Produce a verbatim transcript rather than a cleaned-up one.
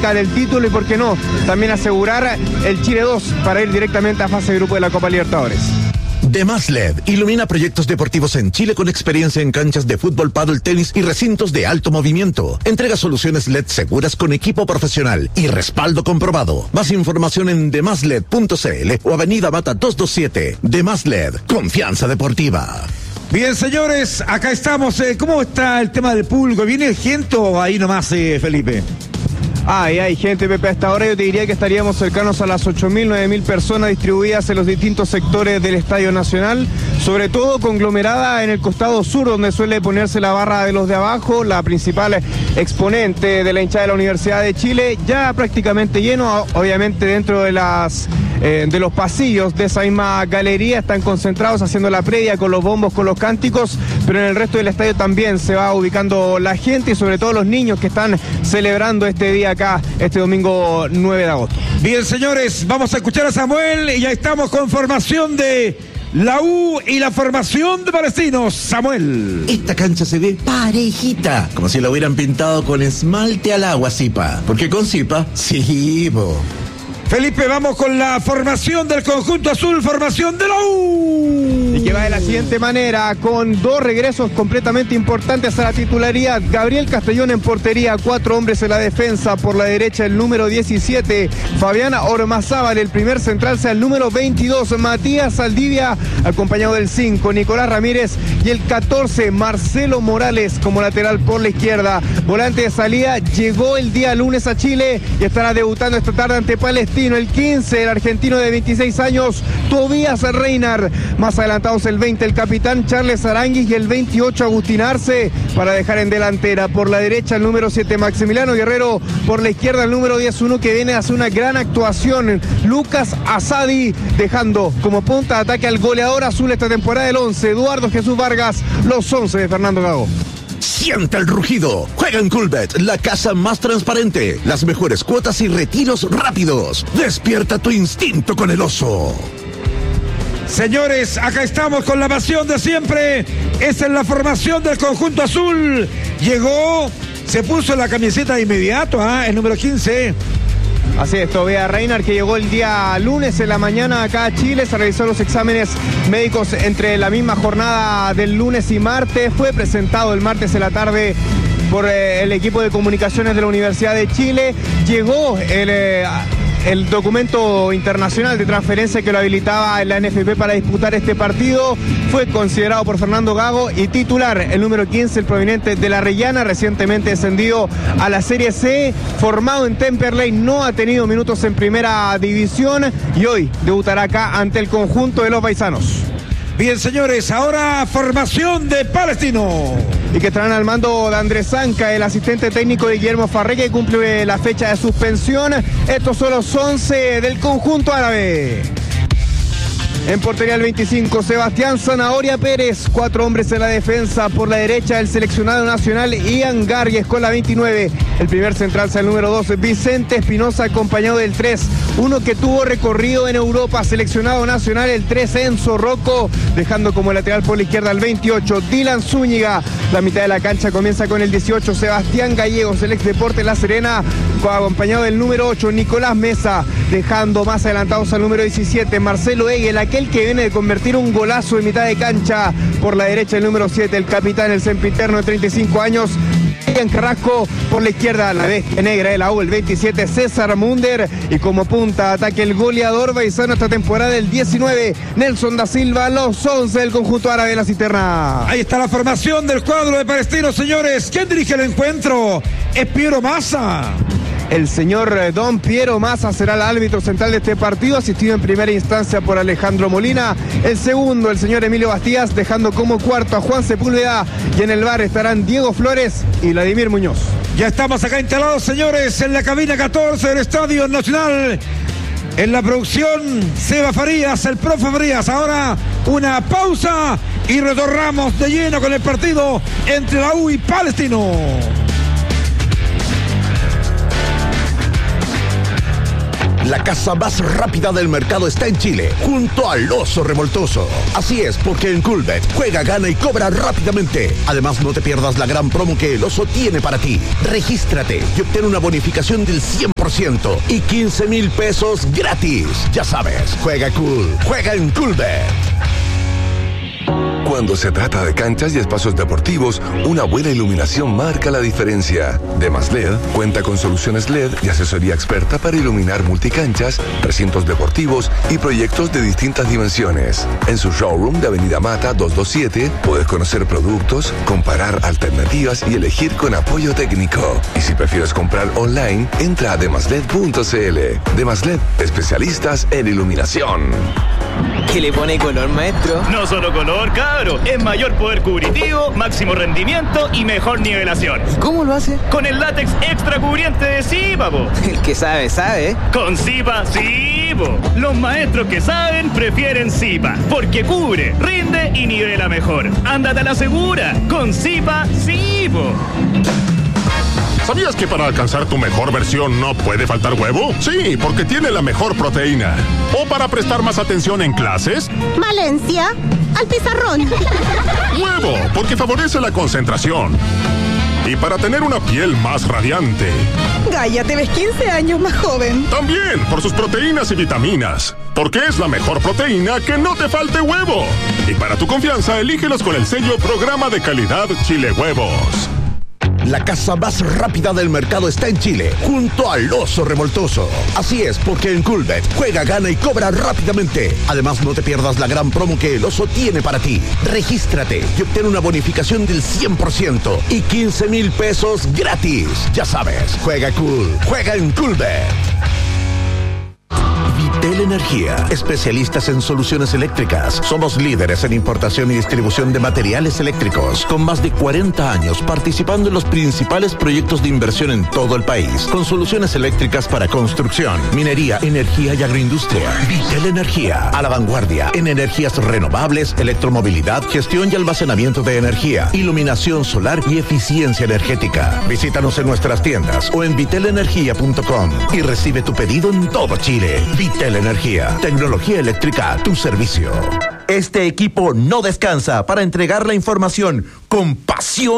cerca del título y, por qué no, también asegurar el Chile dos para ir directamente a fase de grupo de la Copa Libertadores. De Más L E D ilumina proyectos deportivos en Chile con experiencia en canchas de fútbol, pádel, tenis y recintos de alto movimiento. Entrega soluciones L E D seguras con equipo profesional y respaldo comprobado. Más información en demasLed punto cl o Avenida Mata doscientos veintisiete. De Más L E D, confianza deportiva. Bien, señores, acá estamos. Eh, ¿Cómo está el tema del público? ¿Viene gente o ahí nomás, eh, Felipe? Ah, y hay gente, Pepe. Hasta ahora yo te diría que estaríamos cercanos a las ocho mil, nueve mil personas distribuidas en los distintos sectores del Estadio Nacional, sobre todo conglomerada en el costado sur, donde suele ponerse la barra de los de abajo, la principal exponente de la hinchada de la Universidad de Chile, ya prácticamente lleno. Obviamente dentro de las eh, de los pasillos de esa misma galería están concentrados haciendo la previa con los bombos, con los cánticos, pero en el resto del estadio también se va ubicando la gente y sobre todo los niños que están celebrando este día acá, este domingo nueve de agosto. Bien, señores, vamos a escuchar a Samuel y ya estamos con formación de la U y la formación de Palestinos. Samuel. Esta cancha se ve parejita, como si la hubieran pintado con esmalte al agua, Zipa. ¿Por qué con Zipa? Sí, po. Felipe, vamos con la formación del conjunto azul, formación de la U. Y que va de la siguiente manera, con dos regresos completamente importantes a la titularidad. Gabriel Castellón en portería, cuatro hombres en la defensa. Por la derecha el número diecisiete, Fabián Ormazábal. El primer central sea el número veintidós, Matías Saldivia, acompañado del cinco, Nicolás Ramírez. Y el catorce, Marcelo Morales, como lateral por la izquierda. Volante de salida, llegó el día lunes a Chile y estará debutando esta tarde ante Palestino. El quince, el argentino de veintiséis años, Tobías Reinar. Más adelantados el veinte, el capitán Charles Aranguis, y el veintiocho, Agustín Arce, para dejar en delantera. Por la derecha el número siete, Maximiliano Guerrero. Por la izquierda el número diez, uno que viene a hacer una gran actuación, Lucas Asadi, dejando como punta de ataque al goleador azul esta temporada, el once, Eduardo Jesús Vargas. Los once de Fernando Gago. Siente el rugido. Juega en Coolbet, la casa más transparente. Las mejores cuotas y retiros rápidos. Despierta tu instinto con el oso. Señores, acá estamos con la pasión de siempre. Esa es la formación del conjunto azul. Llegó, se puso la camiseta de inmediato, ¿eh? El número quince. Así es, Tobías Reinar, que llegó el día lunes en la mañana acá a Chile, se realizó los exámenes médicos entre la misma jornada del lunes y martes, fue presentado el martes en la tarde por eh, el equipo de comunicaciones de la Universidad de Chile, llegó el... Eh, el documento internacional de transferencia que lo habilitaba en la N F P para disputar este partido, fue considerado por Fernando Gago y titular el número quince, el proveniente de la Rellana, recientemente descendido a la Serie C, formado en Temperley, no ha tenido minutos en primera división y hoy debutará acá ante el conjunto de los paisanos. Bien, señores, ahora formación de Palestino. Y que estarán al mando de Andrés Zanca, el asistente técnico de Guillermo Farré, que cumple la fecha de suspensión. Estos son los once del conjunto árabe. En portería el veinticinco, Sebastián Zanahoria Pérez, cuatro hombres en la defensa. Por la derecha el seleccionado nacional Ian Gargues con la veintinueve. El primer central sea el número doce, Vicente Espinosa, acompañado del tres, uno que tuvo recorrido en Europa, seleccionado nacional, el tres, Enzo Rocco, dejando como lateral por la izquierda el veintiocho, Dylan Zúñiga. La mitad de la cancha comienza con el dieciocho, Sebastián Gallegos, el ex Deporte La Serena, acompañado del número ocho, Nicolás Mesa, dejando más adelantados al número diecisiete, Marcelo Egel, aquel que viene de convertir un golazo en mitad de cancha. Por la derecha el número siete, el capitán, el sempiterno de treinta y cinco años, Ian Carrasco. Por la izquierda la bestia negra de la U, el veintisiete, César Munder, y como punta ataque el goleador paisano esta temporada, el diecinueve, Nelson da Silva. Los once del conjunto árabe de la Cisterna. Ahí está la formación del cuadro de Palestino, señores. ¿Quién dirige el encuentro? Es Piero Massa. El señor Don Piero Massa será el árbitro central de este partido, asistido en primera instancia por Alejandro Molina. El segundo, el señor Emilio Bastías, dejando como cuarto a Juan Sepúlveda. Y en el bar estarán Diego Flores y Vladimir Muñoz. Ya estamos acá instalados, señores, en la cabina catorce del Estadio Nacional. En la producción, Seba Farías, el profe Farías. Ahora una pausa y retornamos de lleno con el partido entre la U y Palestino. La casa más rápida del mercado está en Chile, junto al Oso Revoltoso. Así es, porque en Coolbet juega, gana y cobra rápidamente. Además, no te pierdas la gran promo que el Oso tiene para ti. Regístrate y obtén una bonificación del cien por ciento. ciento y quince mil pesos gratis. Ya sabes, juega cool, juega en Coolbet. Cuando se trata de canchas y espacios deportivos, una buena iluminación marca la diferencia. Demas L E D cuenta con soluciones L E D y asesoría experta para iluminar multicanchas, recintos deportivos y proyectos de distintas dimensiones. En su showroom de Avenida Mata doscientos veintisiete puedes conocer productos, comparar alternativas y elegir con apoyo técnico. Y si prefieres comprar online, entra a demasled punto cl. Demas L E D, especialistas en iluminación. ¿Qué le pone color, maestro? No solo color, cabro. Es mayor poder cubritivo, máximo rendimiento y mejor nivelación. ¿Y cómo lo hace? Con el látex extra cubriente de Zipa, po. El que sabe, sabe. Con Zipa, sí, po. Los maestros que saben prefieren Zipa, porque cubre, rinde y nivela mejor. Ándate a la segura. Con Zipa, sí, po. ¿Sabías que para alcanzar tu mejor versión no puede faltar huevo? Sí, porque tiene la mejor proteína. ¿O para prestar más atención en clases? Valencia, al pizarrón. Huevo, porque favorece la concentración. Y para tener una piel más radiante. Gaia, te ves quince años más joven. También por sus proteínas y vitaminas. Porque es la mejor proteína que no te falte huevo. Y para tu confianza, elígelos con el sello Programa de Calidad Chile Huevos. La casa más rápida del mercado está en Chile, junto al Oso Revoltoso. Así es, porque en Coolbet juega, gana y cobra rápidamente. Además, no te pierdas la gran promo que el Oso tiene para ti. Regístrate y obtén una bonificación del cien por ciento y quince mil pesos gratis. Ya sabes, juega cool, juega en Coolbet. Vitel Energía, especialistas en soluciones eléctricas. Somos líderes en importación y distribución de materiales eléctricos, con más de cuarenta años participando en los principales proyectos de inversión en todo el país, con soluciones eléctricas para construcción, minería, energía y agroindustria. Vitel Energía, a la vanguardia en energías renovables, electromovilidad, gestión y almacenamiento de energía, iluminación solar y eficiencia energética. Visítanos en nuestras tiendas o en vitel energía punto com y recibe tu pedido en todo Chile. Vitel Energía, tecnología eléctrica a tu servicio. Este equipo no descansa para entregar la información con pasión